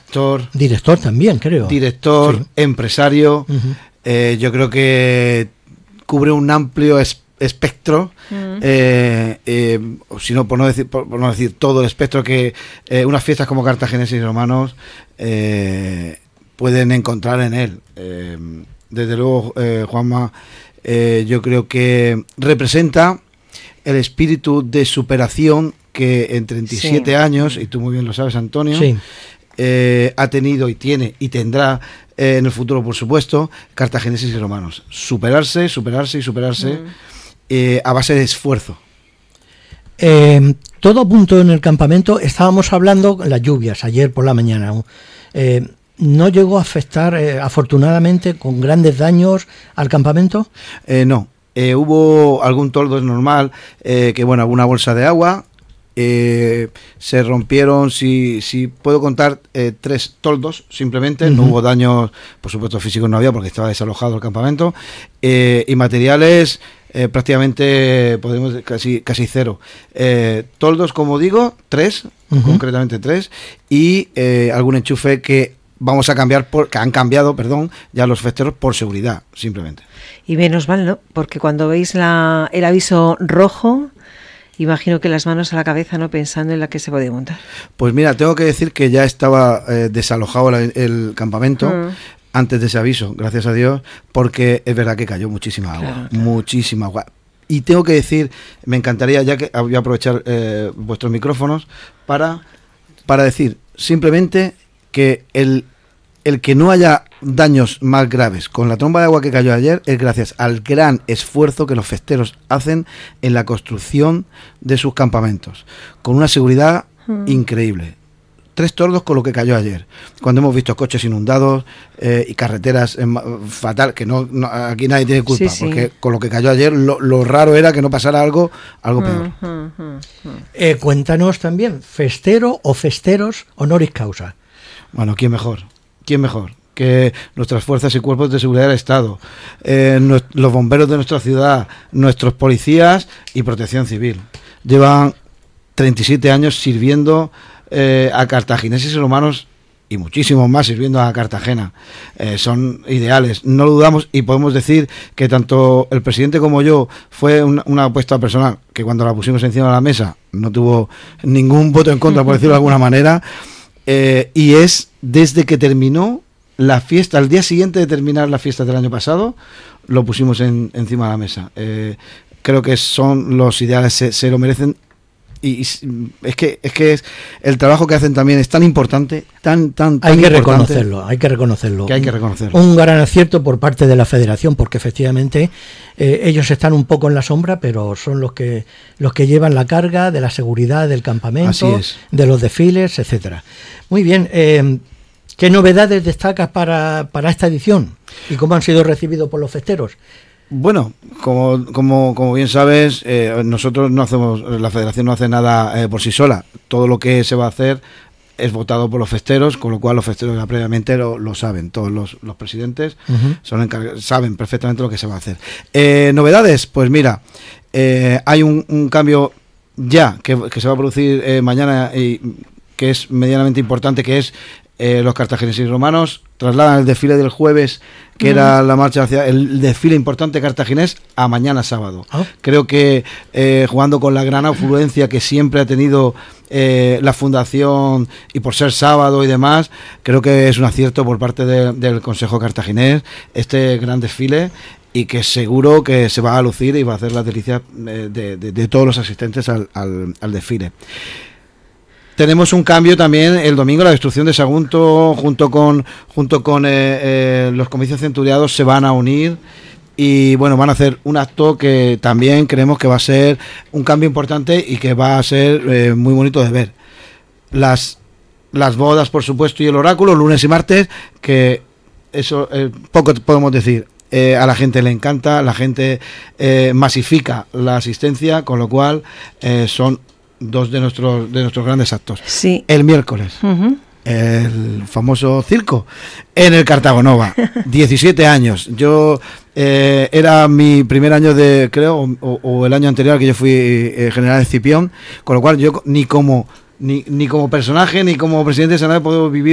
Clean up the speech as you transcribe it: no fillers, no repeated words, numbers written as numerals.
actor. Director también, creo. Director, sí. Empresario. Yo creo que cubre un amplio espectro, si no, por no decir todo el espectro que unas fiestas como Cartagineses y Romanos pueden encontrar en él. Desde luego, Juanma, yo creo que representa el espíritu de superación que en 37 años, y tú muy bien lo sabes, Antonio, ha tenido y tiene y tendrá en el futuro, por supuesto, Cartagineses y Romanos. Superarse a base de esfuerzo. Todo a punto en el campamento. Estábamos hablando las lluvias ayer por la mañana. ¿No llegó a afectar, afortunadamente, con grandes daños al campamento? No. Hubo algún toldo, es normal, que bueno, alguna bolsa de agua. Se rompieron, si puedo contar, 3 toldos simplemente. No hubo daños, por supuesto físicos no había porque estaba desalojado el campamento, y materiales prácticamente podemos casi cero. Toldos, como digo, 3, concretamente 3, y algún enchufe que vamos a cambiar, que han cambiado, ya los festeros por seguridad, simplemente. Y menos mal, ¿no? Porque cuando veis el aviso rojo, imagino que las manos a la cabeza, ¿no? Pensando en la que se puede montar. Pues mira, tengo que decir que ya estaba desalojado el campamento antes de ese aviso, gracias a Dios, porque es verdad que cayó muchísima agua, muchísima agua. Y tengo que decir, me encantaría, ya que voy a aprovechar vuestros micrófonos para decir simplemente que el que no haya daños más graves con la tromba de agua que cayó ayer es gracias al gran esfuerzo que los festeros hacen en la construcción de sus campamentos, con una seguridad increíble. 3 tordos con lo que cayó ayer, cuando hemos visto coches inundados y carreteras fatal, que no aquí nadie tiene culpa, porque con lo que cayó ayer lo raro era que no pasara algo peor. Cuéntanos también, festero o festeros honoris causa. Bueno, ¿quién mejor que nuestras fuerzas y cuerpos de seguridad del Estado, los bomberos de nuestra ciudad, nuestros policías y protección civil? Llevan 37 años sirviendo a cartagineses y romanos, y muchísimos más sirviendo a Cartagena. Son ideales, no lo dudamos, y podemos decir que tanto el presidente como yo fue una apuesta personal, que cuando la pusimos encima de la mesa no tuvo ningún voto en contra, por decirlo de alguna manera. Y es desde que terminó la fiesta, al día siguiente de terminar la fiesta del año pasado, lo pusimos encima de la mesa. Creo que son los ideales, se lo merecen, y es que el trabajo que hacen también es tan importante, tan hay que reconocerlo, hay que reconocerlo. Un gran acierto por parte de la Federación, porque efectivamente ellos están un poco en la sombra, pero son los que llevan la carga de la seguridad del campamento, de los desfiles, etcétera. Muy bien. ¿Qué novedades destacas para esta edición? ¿Y cómo han sido recibidos por los festeros? Bueno, como bien sabes, nosotros no hacemos, la Federación no hace nada por sí sola. Todo lo que se va a hacer es votado por los festeros, con lo cual los festeros ya previamente lo saben. Todos los presidentes saben perfectamente lo que se va a hacer. Novedades, pues mira, hay un cambio ya que se va a producir mañana, y que es medianamente importante, que es los cartagineses y romanos trasladan el desfile del jueves, que era la marcha hacia el desfile importante cartaginés, a mañana sábado. Creo que jugando con la gran afluencia que siempre ha tenido la fundación, y por ser sábado y demás, creo que es un acierto por parte del Consejo Cartaginés este gran desfile, y que seguro que se va a lucir y va a hacer las delicias de todos los asistentes al desfile. Tenemos un cambio también el domingo, la destrucción de Sagunto, junto con los comicios centuriados se van a unir, y bueno, van a hacer un acto que también creemos que va a ser un cambio importante y que va a ser muy bonito de ver. Las bodas, por supuesto, y el oráculo, lunes y martes, que eso poco podemos decir. A la gente le encanta, la gente masifica la asistencia, con lo cual son 2 de nuestros grandes actos. Sí. El miércoles, el famoso circo en el Cartagonova. 17 años. Yo era mi primer año o el año anterior que yo fui general de Escipión, con lo cual yo ni como personaje ni como presidente de Senado puedo vivir